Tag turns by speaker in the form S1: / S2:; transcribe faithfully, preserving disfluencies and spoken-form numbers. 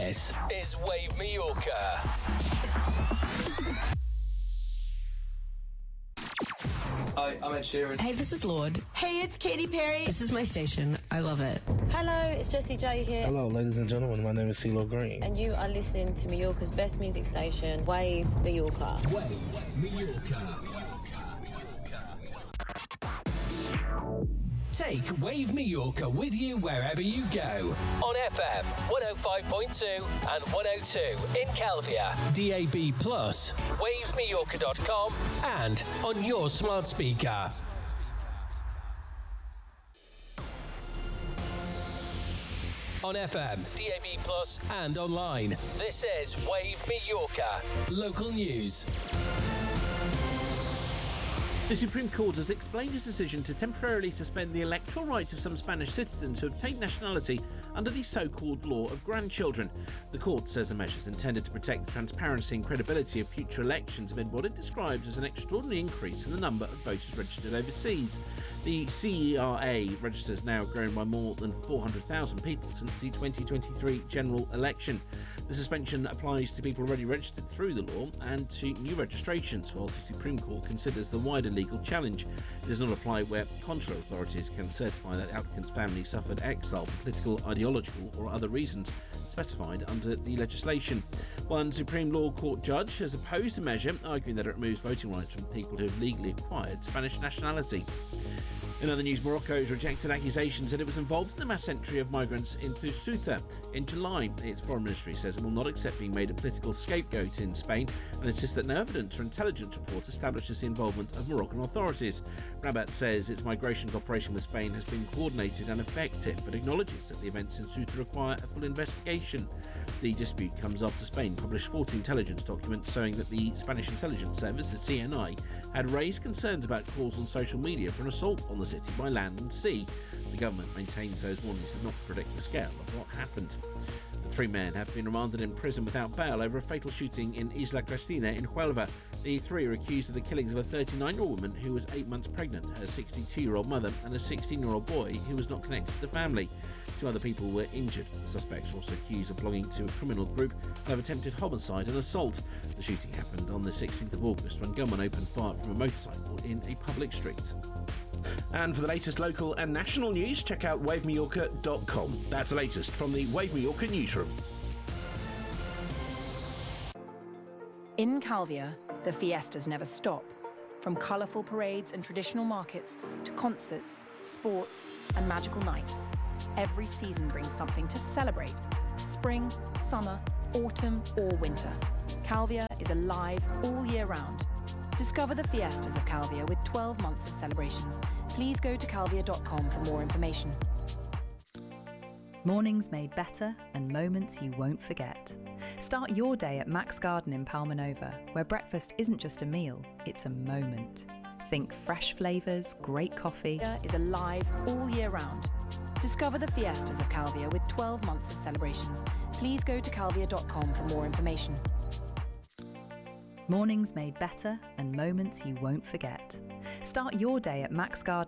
S1: This is Wave Mallorca.
S2: Hi, I'm Ed Sheeran.
S3: Hey, this is Lord.
S4: Hey, it's Katy Perry.
S3: This is my station. I love it.
S5: Hello, it's Jessie J here.
S6: Hello, ladies and gentlemen. My name is CeeLo Green.
S5: And you are listening to Mallorca's best music station, Wave Mallorca.
S1: Wave Mallorca. Take Wave Mallorca with you wherever you go. On F M one oh five point two and one oh two in Calvia, D A B plus, wave mallorca dot com, and on your smart speaker. On F M, D A B plus, and online. This is Wave Mallorca. Local news.
S7: The Supreme Court has explained its decision to temporarily suspend the electoral rights of some Spanish citizens who obtained nationality under the so-called law of grandchildren. The court says the measure is intended to protect the transparency and credibility of future elections amid what it describes as an extraordinary increase in the number of voters registered overseas. The C E R A register has now grown by more than four hundred thousand people since the twenty twenty-three general election. The suspension applies to people already registered through the law and to new registrations, whilst the Supreme Court considers the wider legal challenge. It does not apply where consular authorities can certify that the applicant's family suffered exile for political, ideological or other reasons specified under the legislation. One Supreme Law Court judge has opposed the measure, arguing that it removes voting rights from people who have legally acquired Spanish nationality. In other news, Morocco has rejected accusations that it was involved in the mass entry of migrants into Ceuta in July. Its foreign ministry says it will not accept being made a political scapegoat in Spain and insists that no evidence or intelligence report establishes the involvement of Moroccan authorities. Rabat says its migration cooperation with Spain has been coordinated and effective, but acknowledges that the events in Ceuta require a full investigation. The dispute comes after Spain published forty intelligence documents showing that the Spanish intelligence service, the C N I, had raised concerns about calls on social media for an assault on the city by land and sea. The government maintains those warnings did not predict the scale of what happened. The three men have been remanded in prison without bail over a fatal shooting in Isla Cristina in Huelva. The three are accused of the killings of a thirty-nine-year-old woman who was eight months pregnant, her sixty-two-year-old mother, and a sixteen-year-old boy who was not connected to the family. Two other people were injured. The suspects are also accused of belonging to a criminal group and have attempted homicide and assault. The shooting happened on the sixteenth of August when gunmen opened fire from a motorcycle in a public street.
S8: And for the latest local and national news, check out wave mallorca dot com. That's the latest from the Wave Mallorca newsroom.
S9: In Calvia, the fiestas never stop. From colourful parades and traditional markets to concerts, sports and magical nights. Every season brings something to celebrate. Spring, summer, autumn or winter. Calvia is alive all year round. Discover the fiestas of Calvia with twelve months of celebrations. Please go to calvia dot com for more information.
S10: Mornings made better and moments you won't forget. Start your day at Max Garden in Palmanova, where breakfast isn't just a meal, it's a moment. Think fresh flavours, great coffee.
S9: Calvia is alive all year round. Discover the fiestas of Calvia with twelve months of celebrations. Please go to calvia dot com for more information.
S10: Mornings made better and moments you won't forget. Start your day at Max Garden.